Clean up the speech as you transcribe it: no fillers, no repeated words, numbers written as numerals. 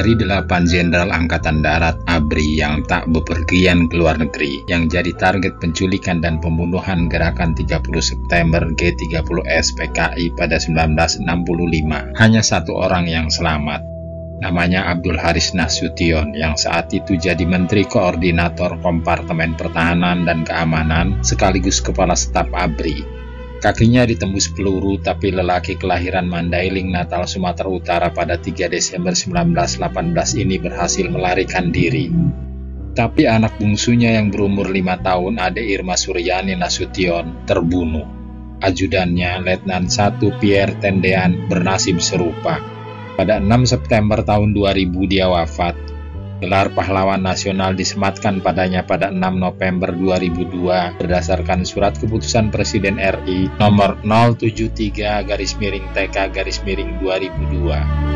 dari 8 Jenderal Angkatan Darat ABRI yang tak bepergian ke luar negeri yang jadi target penculikan dan pembunuhan gerakan 30 September G30S PKI pada 1965. Hanya satu orang yang selamat. Namanya Abdul Haris Nasution yang saat itu jadi Menteri Koordinator Kompartemen Pertahanan dan Keamanan sekaligus Kepala Staf ABRI. Kakinya ditembus peluru, tapi lelaki kelahiran Mandailing, Natal, Sumatera Utara pada 3 Desember 1918 ini berhasil melarikan diri. Tapi anak bungsunya yang berumur 5 tahun, Ade Irma Suryani Nasution, terbunuh. Ajudannya, Letnan 1 Pierre Tendean, bernasib serupa. Pada 6 September tahun 2000 dia wafat. Gelar pahlawan nasional disematkan padanya pada 6 November 2002 berdasarkan surat keputusan Presiden RI nomor 073/TK/2002.